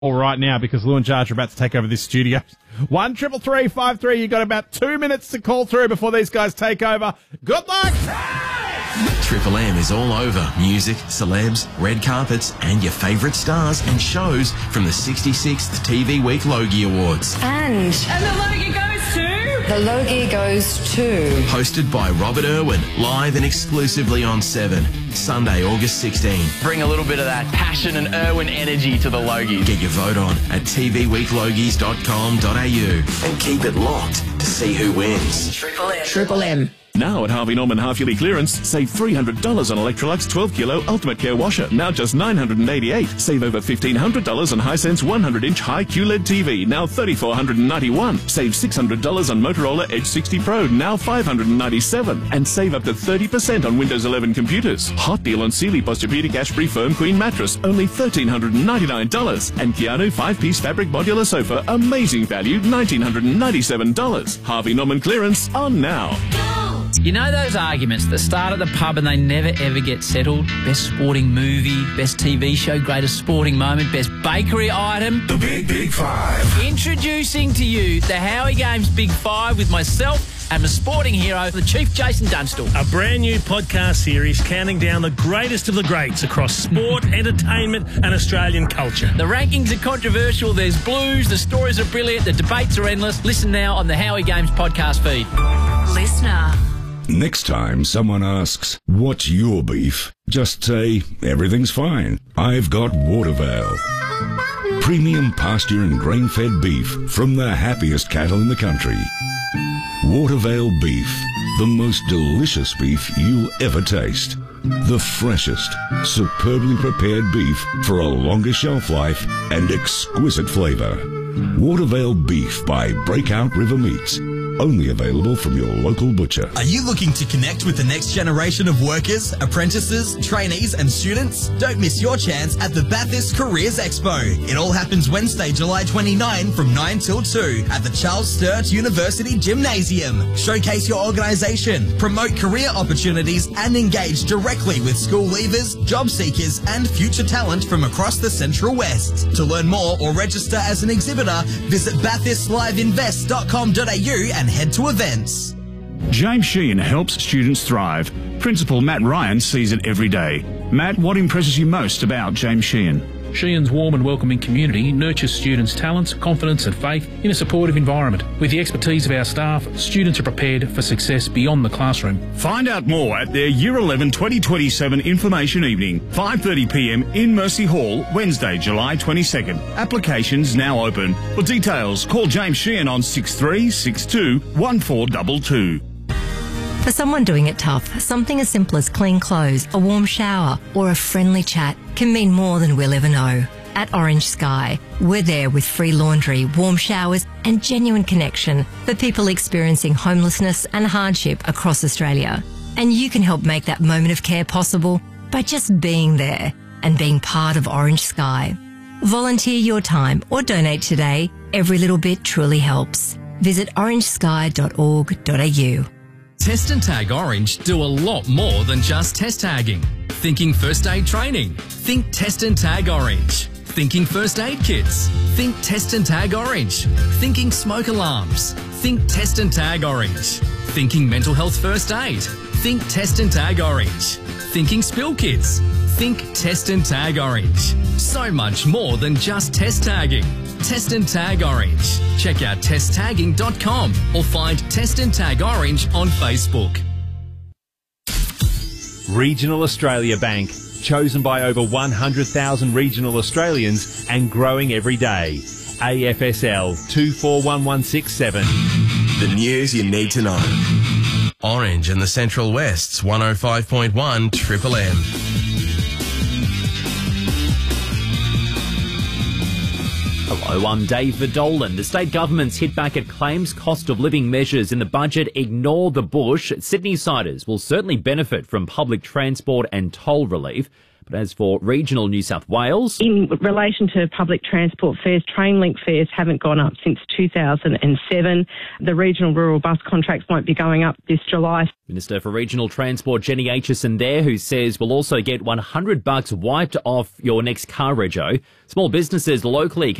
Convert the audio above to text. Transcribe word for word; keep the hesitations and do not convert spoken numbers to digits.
All right now, because Lou and Jarge are about to take over this studio. One triple three five three. You got about two minutes to call through before these guys take over. Good luck. Triple M is all over music, celebs, red carpets, and your favourite stars and shows from the sixty-sixth T V Week Logie Awards. And And the Logie goes to... the Logie goes to... Hosted by Robert Irwin, live and exclusively on Seven, Sunday, August sixteenth. Bring a little bit of that passion and Irwin energy to the Logie. Get your vote on at t v week logies dot com dot a u and keep it locked to see who wins. Triple M. Triple M. Now at Harvey Norman half-yearly clearance, save three hundred dollars on Electrolux twelve kilo Ultimate Care Washer, now just nine hundred eighty-eight dollars. Save over fifteen hundred dollars on Hisense one hundred inch high Q L E D T V, now three thousand four hundred ninety-one dollars. Save six hundred dollars on Motorola Edge sixty Pro, now five hundred ninety-seven dollars. And save up to thirty percent on Windows eleven computers. Hot deal on Sealy Posturepedic Ashbury Firm Queen Mattress, only one thousand three hundred ninety-nine dollars. And Keanu five-piece fabric modular sofa, amazing value, one thousand nine hundred ninety-seven dollars. Harvey Norman clearance on now. You know those arguments that start at the pub and they never ever get settled? Best sporting movie, best T V show, greatest sporting moment, best bakery item. The Big Big Five. Introducing to you the Howie Games Big Five with myself and my sporting hero, the Chief Jason Dunstall. A brand new podcast series counting down the greatest of the greats across sport, entertainment and Australian culture. The rankings are controversial, there's blues, the stories are brilliant, the debates are endless. Listen now on the Howie Games podcast feed. Listener. Next time someone asks, what's your beef? Just say, everything's fine. I've got Watervale. Premium pasture and grain-fed beef from the happiest cattle in the country. Watervale beef, the most delicious beef you'll ever taste. The freshest, superbly prepared beef for a longer shelf life and exquisite flavour. Watervale beef by Breakout River Meats. Only available from your local butcher. Are you looking to connect with the next generation of workers, apprentices, trainees and students? Don't miss your chance at the Bathurst Careers Expo. It all happens Wednesday, July twenty-ninth from nine till two at the Charles Sturt University Gymnasium. Showcase your organisation, promote career opportunities and engage directly with school leavers, job seekers and future talent from across the Central West. To learn more or register as an exhibitor, visit bathurst live invest dot com dot a u and head to events. James Sheehan helps students thrive. Principal Matt Ryan sees it every day. Matt, what impresses you most about James Sheehan? Sheehan's warm and welcoming community nurtures students' talents, confidence and faith in a supportive environment. With the expertise of our staff, students are prepared for success beyond the classroom. Find out more at their Year eleven twenty twenty-seven Information Evening, five thirty p m in Mercy Hall, Wednesday, July twenty-second. Applications now open. For details, call James Sheehan on six three six two one four two two. For someone doing it tough, something as simple as clean clothes, a warm shower, or a friendly chat can mean more than we'll ever know. At Orange Sky, we're there with free laundry, warm showers, and genuine connection for people experiencing homelessness and hardship across Australia. And you can help make that moment of care possible by just being there and being part of Orange Sky. Volunteer your time or donate today. Every little bit truly helps. Visit orange sky dot org dot a u. Test and Tag Orange do a lot more than just test tagging. Thinking first aid training? Think Test and Tag Orange. Thinking first aid kits? Think Test and Tag Orange. Thinking smoke alarms? Think Test and Tag Orange. Thinking mental health first aid? Think Test and Tag Orange. Thinking spill kits? Think Test and Tag Orange. So much more than just test tagging. Test and Tag Orange. Check out test tagging dot com or find Test and Tag Orange on Facebook. Regional Australia Bank, chosen by over one hundred thousand regional Australians and growing every day. A F S L two four one one six seven. The news you need to know. Orange and the Central West's one oh five point one Triple M. Hello, I'm David Dolan. The state government's hit back at claims cost of living measures in the budget ignore the bush. Sydney-siders will certainly benefit from public transport and toll relief, but But as for regional New South Wales... In relation to public transport fares, Trainlink fares haven't gone up since two thousand seven. The regional rural bus contracts won't be going up this July. Minister for Regional Transport Jenny Aitchison there, who says we'll also get one hundred bucks wiped off your next car rego. Small businesses locally